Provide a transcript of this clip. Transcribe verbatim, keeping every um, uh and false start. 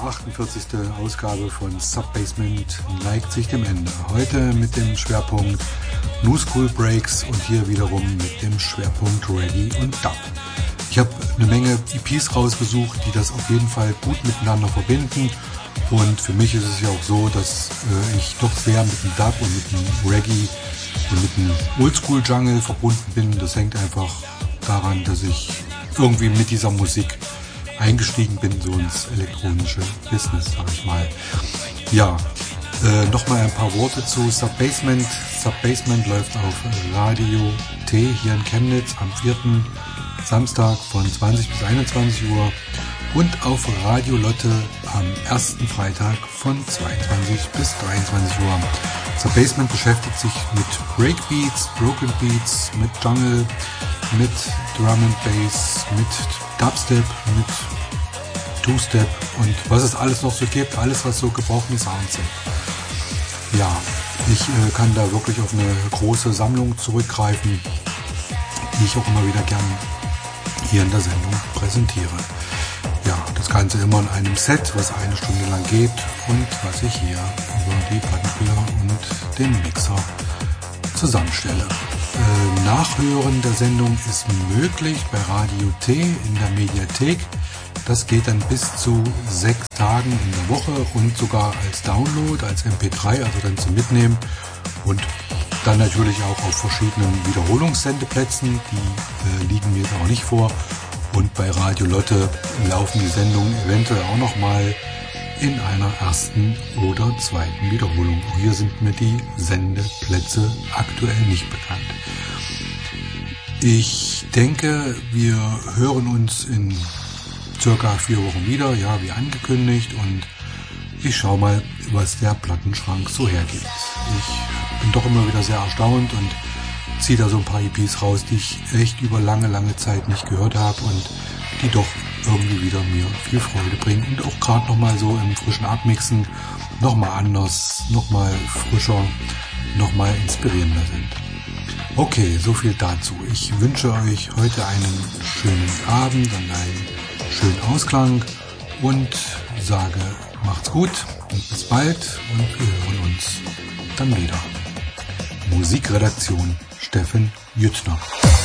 achtundvierzigste Ausgabe von Subbasement neigt sich dem Ende. Heute mit dem Schwerpunkt New School Breaks und hier wiederum mit dem Schwerpunkt Reggae und Dub. Ich habe eine Menge E Ps rausgesucht, die das auf jeden Fall gut miteinander verbinden. Und für mich ist es ja auch so, dass äh, ich doch sehr mit dem Dub und mit dem Reggae und mit dem Oldschool Jungle verbunden bin. Das hängt einfach daran, dass ich irgendwie mit dieser Musik eingestiegen bin, so ins elektronische Business, sag ich mal. Ja, äh, nochmal ein paar Worte zu Subbasement. Subbasement läuft auf Radio T hier in Chemnitz am vierten Samstag von zwanzig bis einundzwanzig Uhr und auf Radio Lotte am ersten Freitag von zweiundzwanzig bis dreiundzwanzig Uhr. Subbasement beschäftigt sich mit Breakbeats, Broken Beats, mit Jungle, mit Drum and Bass, mit Dubstep, mit Two-Step und was es alles noch so gibt, alles was so gebrochene Sounds sind. Ja, ich äh, kann da wirklich auf eine große Sammlung zurückgreifen, die ich auch immer wieder gern hier in der Sendung präsentiere. Ja, das Ganze immer in einem Set, was eine Stunde lang geht und was ich hier über die Plattenspieler und den Mixer zusammenstelle. Äh, Nachhören der Sendung ist möglich bei Radio T in der Mediathek. Das geht dann bis zu sechs Tagen in der Woche und sogar als Download, als M P drei, also dann zum Mitnehmen. Und dann natürlich auch auf verschiedenen Wiederholungssendeplätzen, die äh, liegen mir jetzt auch nicht vor. Und bei Radio Lotte laufen die Sendungen eventuell auch nochmal in einer ersten oder zweiten Wiederholung. Auch hier sind mir die Sendeplätze aktuell nicht bekannt. Ich denke, wir hören uns in circa vier Wochen wieder, ja, wie angekündigt, und ich schaue mal, was der Plattenschrank so hergibt. Ich bin doch immer wieder sehr erstaunt und ziehe da so ein paar E Ps raus, die ich echt über lange, lange Zeit nicht gehört habe und die doch irgendwie wieder mir viel Freude bringen und auch gerade nochmal so im frischen Abmixen nochmal anders, nochmal frischer, nochmal inspirierender sind. Okay, so viel dazu. Ich wünsche euch heute einen schönen Abend und einen schönen Ausklang und sage, macht's gut und bis bald und wir hören uns dann wieder. Musikredaktion Steffen Jüttner.